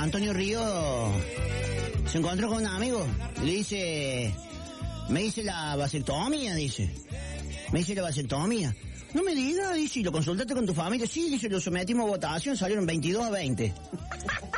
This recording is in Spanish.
Antonio Río se encontró con un amigo, le dice, me dice la vasectomía, dice. Me dice la vasectomía. No me digas, dice, ¿y lo consultaste con tu familia? Sí, dice, lo sometimos a votación, salieron 22 a 20.